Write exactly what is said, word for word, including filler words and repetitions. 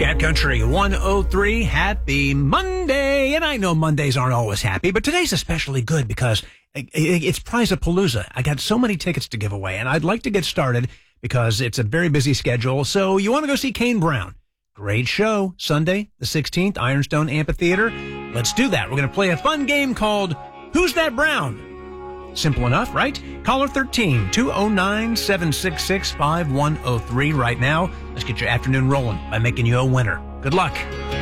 Cat Country one oh three, happy Monday. And I know Mondays aren't always happy, but today's especially good because it's Prize-a-Palooza. I got so many tickets to give away, and I'd like to get started because it's a very busy schedule. So you want to go see Kane Brown. Great show. Sunday, the sixteenth, Ironstone Amphitheater. Let's do that. We're going to play a fun game called Who's That Brown? Simple enough, right? Caller thirteen, two oh nine, seven six six, five one oh three right now. Let's get your afternoon rolling by making you a winner. Good luck.